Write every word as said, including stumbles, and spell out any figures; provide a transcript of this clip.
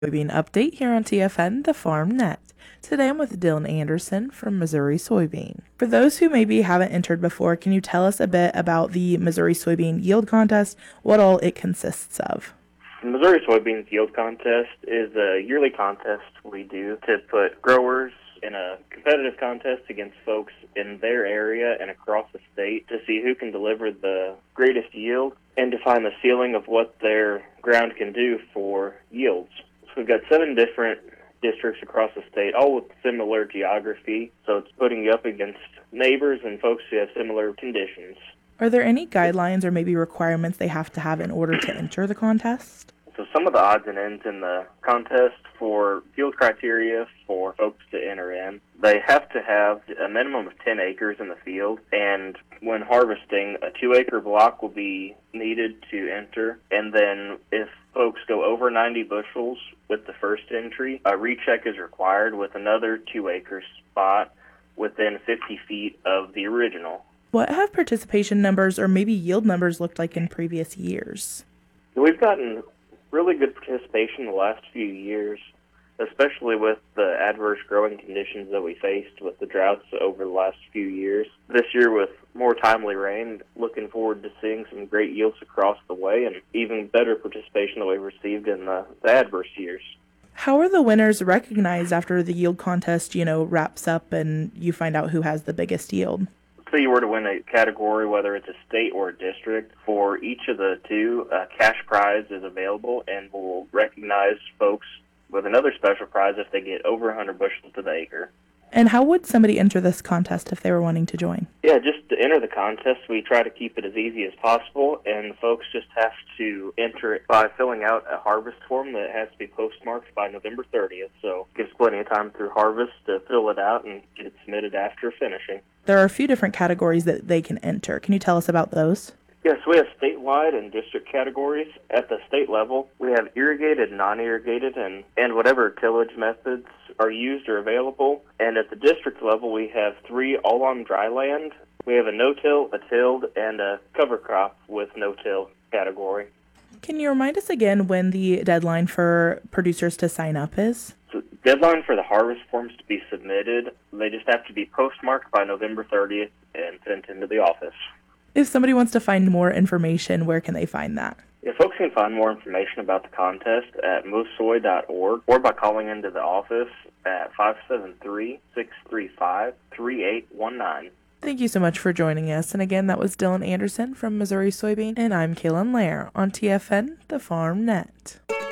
Soybean update here on T F N, the Farm Net. Today I'm with Dylan Anderson from Missouri Soybean. For those who maybe haven't entered before, can you tell us a bit about the Missouri Soybean Yield Contest, what all it consists of? The Missouri Soybeans Yield Contest is a yearly contest we do to put growers in a competitive contest against folks in their area and across the state to see who can deliver the greatest yield and to find the ceiling of what their ground can do for yields. So we've got seven different districts across the state, all with similar geography, so it's putting you up against neighbors and folks who have similar conditions. Are there any guidelines or maybe requirements they have to have in order to enter the contest? So some of the odds and ends in the contest for field criteria for folks to enter in, they have to have a minimum of ten acres in the field, and when harvesting, a two-acre block will be needed to enter, and then if folks go over ninety bushels with the first entry, a recheck is required with another two-acre spot within fifty feet of the original. What have participation numbers or maybe yield numbers looked like in previous years? We've gotten really good participation the last few years, especially with the adverse growing conditions that we faced with the droughts over the last few years. This year with more timely rain, looking forward to seeing some great yields across the way and even better participation than we received in the, the adverse years. How are the winners recognized after the yield contest, you know, wraps up and you find out who has the biggest yield? So you were to win a category, whether it's a state or a district, for each of the two, a cash prize is available, and we'll recognize folks with another special prize if they get over one hundred bushels to the acre. And how would somebody enter this contest if they were wanting to join? Yeah, just to enter the contest, we try to keep it as easy as possible, and folks just have to enter it by filling out a harvest form that has to be postmarked by November thirtieth, so it gives plenty of time through harvest to fill it out and get it submitted after finishing. There are a few different categories that they can enter. Can you tell us about those? Yes, we have statewide and district categories. At the state level, we have irrigated, non-irrigated, and, and whatever tillage methods are used or available. And at the district level, we have three all on dry land. We have a no-till, a tilled, and a cover crop with no-till category. Can you remind us again when the deadline for producers to sign up is? So deadline for the harvest forms to be submitted, they just have to be postmarked by November thirtieth and sent into the office. If somebody wants to find more information, where can they find that? Yeah, folks can find more information about the contest at move soy dot org or by calling into the office at five seven three, six three five, three eight one nine. Thank you so much for joining us. And again, that was Dylan Anderson from Missouri Soybean, and I'm Kaylin Lair on T F N, the Farm Net.